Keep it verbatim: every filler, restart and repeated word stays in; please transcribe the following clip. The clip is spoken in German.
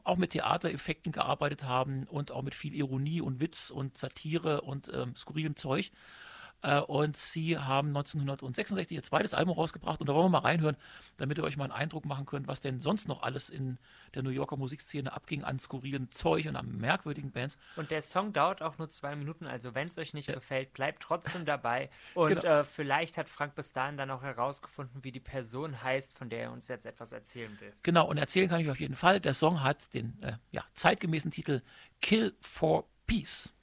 auch mit Theatereffekten gearbeitet haben und auch mit viel Ironie und Witz und Satire und ähm, skurrilem Zeug. Äh, und sie haben neunzehnhundertsechsundsechzig ihr zweites Album rausgebracht und da wollen wir mal reinhören, damit ihr euch mal einen Eindruck machen könnt, was denn sonst noch alles in der New Yorker Musikszene abging an skurrilem Zeug und an merkwürdigen Bands. Und der Song dauert auch nur zwei Minuten, also wenn es euch nicht Ja, gefällt, bleibt trotzdem dabei. Und genau. äh, vielleicht hat Frank bis dahin dann auch herausgefunden, wie die Person heißt, von der er uns jetzt etwas erzählen will. Genau, und erzählen kann ich auf jeden Fall. Der Song hat den äh, ja, zeitgemäßen Titel Kill for Peace.